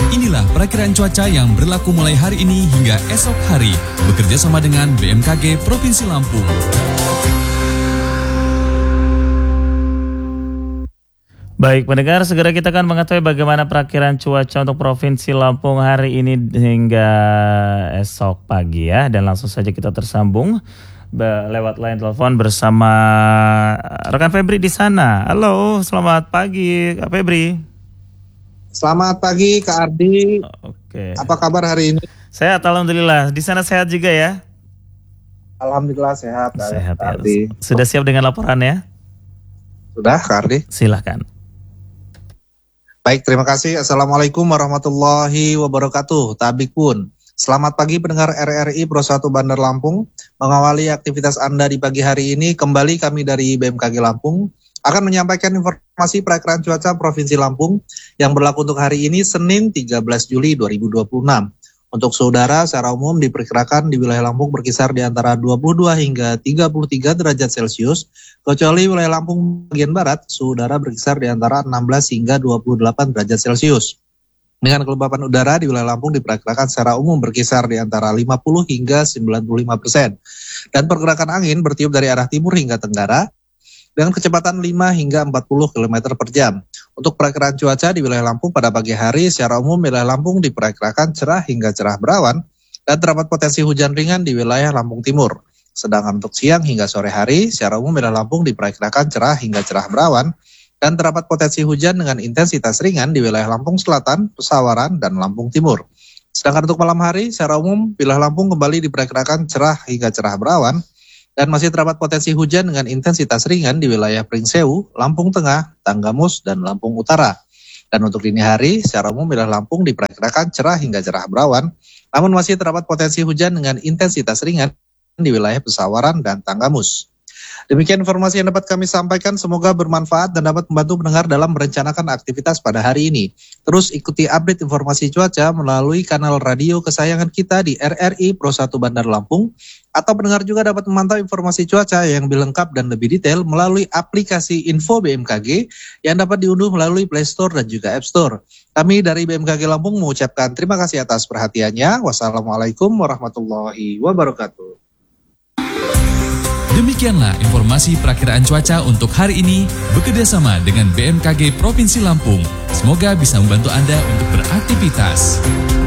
Inilah perakiraan cuaca yang berlaku mulai hari ini hingga esok hari, bekerja sama dengan BMKG Provinsi Lampung. Baik pendengar, segera kita akan mengetahui bagaimana perakiraan cuaca untuk Provinsi Lampung hari ini hingga esok pagi ya. Dan langsung saja kita tersambung lewat line telepon bersama rekan Febri di sana. Halo, selamat pagi Kak Febri. Selamat pagi Kak Ardi. Oke. Apa kabar hari ini? Sehat, alhamdulillah. Di sana sehat juga ya? Alhamdulillah sehat. Sehat Kak ya. Ardi. Sudah siap dengan laporannya? Sudah Kak Ardi? Silahkan. Baik, terima kasih. Assalamualaikum warahmatullahi wabarakatuh. Tabik pun. Selamat pagi pendengar RRI Pro 1 Bandar Lampung. Mengawali aktivitas Anda di pagi hari ini, kembali kami dari BMKG Lampung akan menyampaikan informasi perakiraan cuaca Provinsi Lampung yang berlaku untuk hari ini Senin 13 Juli 2026. Untuk saudara secara umum diperkirakan di wilayah Lampung berkisar di antara 22 hingga 33 derajat Celcius, kecuali wilayah Lampung bagian barat, saudara berkisar di antara 16 hingga 28 derajat Celcius. Dengan kelembapan udara di wilayah Lampung diperkirakan secara umum berkisar di antara 50 hingga 95%. Dan pergerakan angin bertiup dari arah timur hingga tenggara, dengan kecepatan 5 hingga 40 km per jam. Untuk perakiraan cuaca di wilayah Lampung pada pagi hari, secara umum wilayah Lampung diperkirakan cerah hingga cerah berawan, dan terdapat potensi hujan ringan di wilayah Lampung Timur. Sedangkan untuk siang hingga sore hari, secara umum wilayah Lampung diperkirakan cerah hingga cerah berawan, dan terdapat potensi hujan dengan intensitas ringan di wilayah Lampung Selatan, Pesawaran, dan Lampung Timur. Sedangkan untuk malam hari, secara umum wilayah Lampung kembali diperkirakan cerah hingga cerah berawan, dan masih terdapat potensi hujan dengan intensitas ringan di wilayah Pringsewu, Lampung Tengah, Tanggamus, dan Lampung Utara. Dan untuk dini hari, secara umum wilayah Lampung diperkirakan cerah hingga cerah berawan, namun masih terdapat potensi hujan dengan intensitas ringan di wilayah Pesawaran dan Tanggamus. Demikian informasi yang dapat kami sampaikan, semoga bermanfaat dan dapat membantu pendengar dalam merencanakan aktivitas pada hari ini. Terus ikuti update informasi cuaca melalui kanal radio kesayangan kita di RRI Pro 1 Bandar Lampung, atau pendengar juga dapat memantau informasi cuaca yang lebih lengkap dan lebih detail melalui aplikasi Info BMKG yang dapat diunduh melalui Play Store dan juga App Store. Kami dari BMKG Lampung mengucapkan terima kasih atas perhatiannya. Wassalamualaikum warahmatullahi wabarakatuh. Demikianlah informasi perakiraan cuaca untuk hari ini bekerjasama dengan BMKG Provinsi Lampung. Semoga bisa membantu Anda untuk beraktivitas.